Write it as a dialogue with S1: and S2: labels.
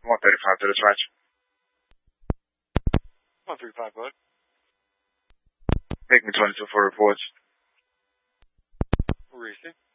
S1: 135 to dispatch.
S2: 135, bud.
S1: Take me 22 for reports.
S2: Receive.